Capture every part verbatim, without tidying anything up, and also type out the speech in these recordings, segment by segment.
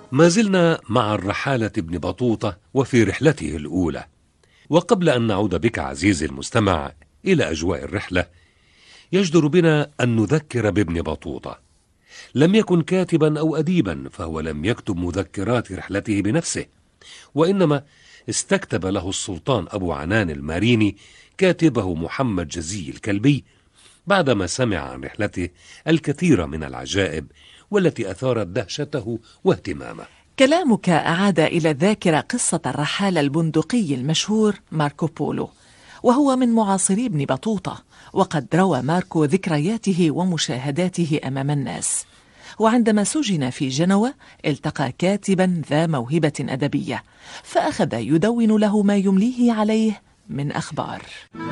ما زلنا مع الرحالة ابن بطوطة وفي رحلته الأولى. وقبل أن نعود بك عزيزي المستمع إلى أجواء الرحلة، يجدر بنا أن نذكر بابن بطوطة. لم يكن كاتبا أو أديبا، فهو لم يكتب مذكرات رحلته بنفسه، وإنما استكتب له السلطان أبو عنان الماريني كاتبه محمد جزي الكلبي بعدما سمع عن رحلته الكثير من العجائب والتي أثارت دهشته واهتمامه. كلامك أعاد إلى الذاكرة قصة الرحال البندقي المشهور ماركو بولو، وهو من معاصري ابن بطوطة، وقد روى ماركو ذكرياته ومشاهداته أمام الناس. وعندما سجن في جنوة التقى كاتبا ذا موهبة أدبية، فأخذ يدون له ما يمليه عليه من أخبار.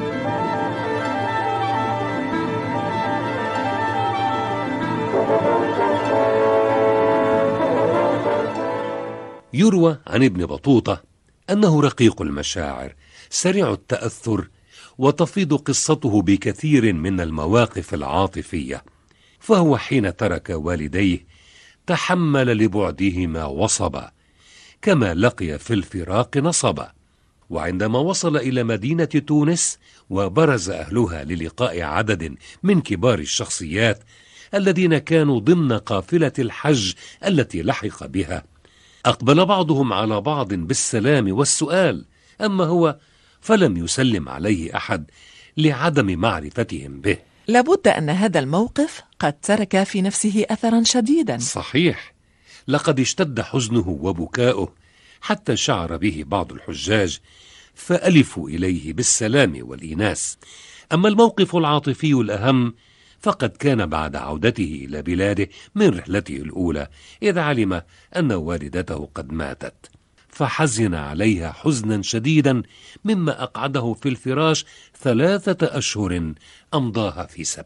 يروى عن ابن بطوطة أنه رقيق المشاعر سريع التأثر، وتفيض قصته بكثير من المواقف العاطفية، فهو حين ترك والديه تحمل لبعدهما وصبا، كما لقي في الفراق نصبا. وعندما وصل إلى مدينة تونس وبرز أهلها للقاء عدد من كبار الشخصيات الذين كانوا ضمن قافلة الحج التي لحق بها، أقبل بعضهم على بعض بالسلام والسؤال، أما هو فلم يسلم عليه أحد لعدم معرفتهم به. لابد أن هذا الموقف قد ترك في نفسه أثرا شديدا. صحيح، لقد اشتد حزنه وبكاؤه حتى شعر به بعض الحجاج فألفوا إليه بالسلام والإيناس. أما الموقف العاطفي الأهم فقد كان بعد عودته إلى بلاده من رحلته الأولى، إذ علم أن والدته قد ماتت، فحزن عليها حزنا شديدا، مما أقعده في الفراش ثلاثة أشهر أمضاها في سبت.